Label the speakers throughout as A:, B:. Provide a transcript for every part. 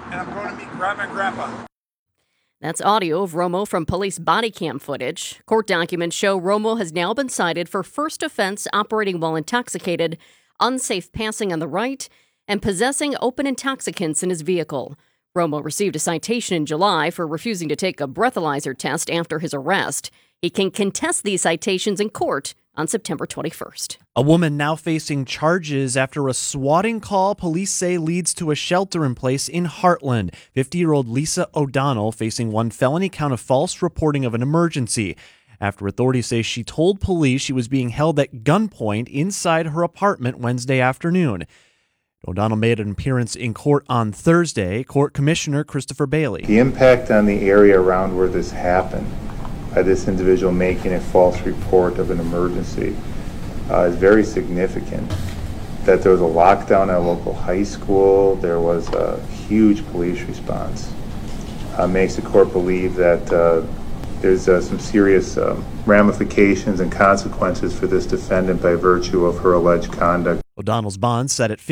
A: and I'm going to meet Grandma and Grandpa.
B: That's audio of Romo from police body cam footage. Court documents show Romo has now been cited for first offense operating while intoxicated, unsafe passing on the right, and possessing open intoxicants in his vehicle. Romo received a citation in July for refusing to take a breathalyzer test after his arrest. He can contest these citations in court on September 21st.
C: A woman now facing charges after a swatting call police say leads to a shelter in place in Heartland. 50-year-old Lisa O'Donnell facing one felony count of false reporting of an emergency after authorities say she told police she was being held at gunpoint inside her apartment Wednesday afternoon. O'Donnell made an appearance in court on Thursday. Court Commissioner Christopher Bailey.
D: The impact on the area around where this happened by this individual making a false report of an emergency is very significant. That there was a lockdown at a local high school, there was a huge police response. Makes the court believe that there's some serious ramifications and consequences for this defendant by virtue of her alleged conduct.
C: O'Donnell's bond set at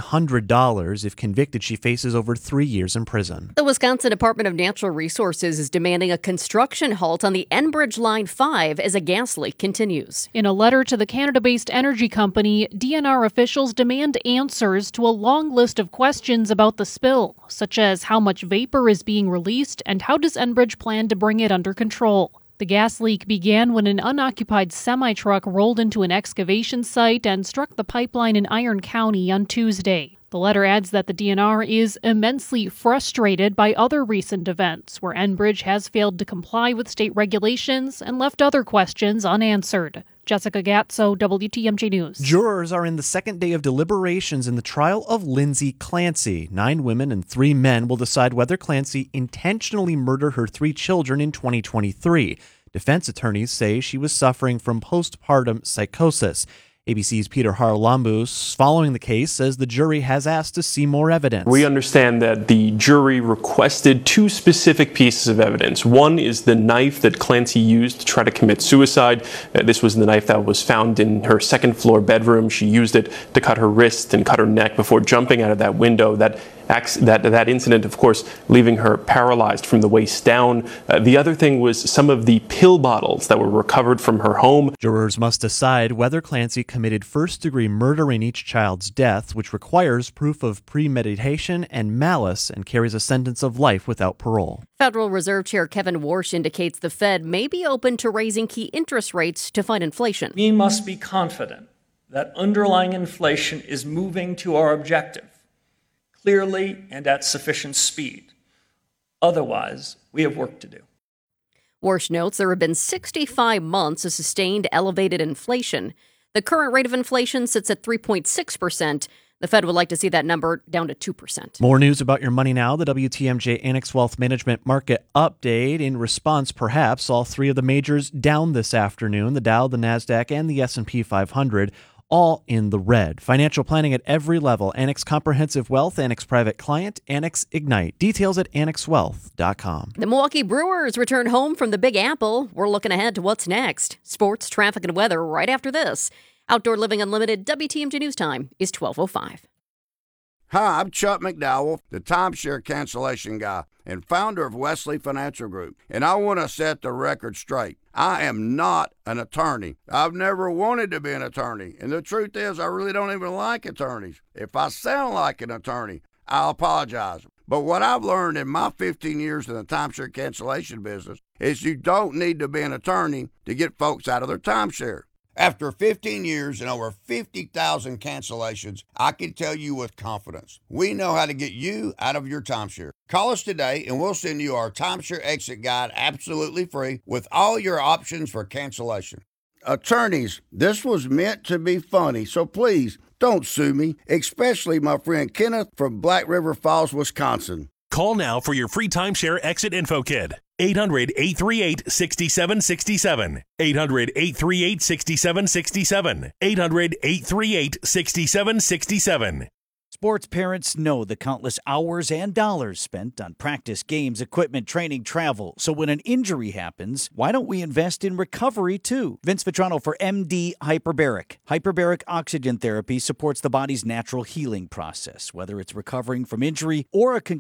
C: $1,500. If convicted, she faces over 3 years in prison.
B: The Wisconsin Department of Natural Resources is demanding a construction halt on the Enbridge Line 5 as a gas leak continues.
E: In a letter to the Canada-based energy company, DNR officials demand answers to a long list of questions about the spill, such as how much vapor is being released and how does Enbridge plan to bring it under control. The gas leak began when an unoccupied semi-truck rolled into an excavation site and struck the pipeline in Iron County on Tuesday. The letter adds that the DNR is immensely frustrated by other recent events where Enbridge has failed to comply with state regulations and left other questions unanswered. Jessica Gatso, WTMJ News.
C: Jurors are in the second day of deliberations in the trial of Lindsay Clancy. 9 women and 3 men will decide whether Clancy intentionally murdered her 3 children in 2023. Defense attorneys say she was suffering from postpartum psychosis. ABC's Peter Harlambous, following the case, says the jury has asked to see more evidence.
F: We understand that the jury requested 2 specific pieces of evidence. One is the knife that Clancy used to try to commit suicide. This was the knife that was found in her second-floor bedroom. She used it to cut her wrist and cut her neck before jumping out of that window. That incident, of course, leaving her paralyzed from the waist down. The other thing was some of the pill bottles that were recovered from her home.
C: Jurors must decide whether Clancy committed first-degree murder in each child's death, which requires proof of premeditation and malice and carries a sentence of life without parole.
B: Federal Reserve Chair Kevin Warsh indicates the Fed may be open to raising key interest rates to fight inflation.
G: We must be confident that underlying inflation is moving to our objective clearly and at sufficient speed. Otherwise, we have work to do.
B: Warsh notes there have been 65 months of sustained elevated inflation. The current rate of inflation sits at 3.6%. The Fed would like to see that number down to 2%.
C: More news about your money now. The WTMJ Annex Wealth Management Market Update. In response, perhaps, all 3 of the majors down this afternoon. The Dow, the NASDAQ, and the S&P 500. All in the red. Financial planning at every level. Annex Comprehensive Wealth, Annex Private Client, Annex Ignite. Details at annexwealth.com.
B: The Milwaukee Brewers return home from the Big Apple. We're looking ahead to what's next. Sports, traffic, and weather right after this. Outdoor Living Unlimited, WTMJ News Time is 12:05.
H: Hi, I'm Chuck McDowell, the timeshare cancellation guy and founder of Wesley Financial Group, and I want to set the record straight. I am not an attorney. I've never wanted to be an attorney, and the truth is I really don't even like attorneys. If I sound like an attorney, I'll apologize. But what I've learned in my 15 years in the timeshare cancellation business is you don't need to be an attorney to get folks out of their timeshare. After 15 years and over 50,000 cancellations, I can tell you with confidence, we know how to get you out of your timeshare. Call us today and we'll send you our timeshare exit guide absolutely free with all your options for cancellation. Attorneys, this was meant to be funny, so please don't sue me, especially my friend Kenneth from Black River Falls, Wisconsin.
I: Call now for your free timeshare exit info kit. 800-838-6767. 800-838-6767. 800-838-6767.
J: Sports parents know the countless hours and dollars spent on practice, games, equipment, training, travel. So when an injury happens, why don't we invest in recovery too? Vince Vitrano for MD Hyperbaric. Hyperbaric oxygen therapy supports the body's natural healing process, whether it's recovering from injury or a concussion.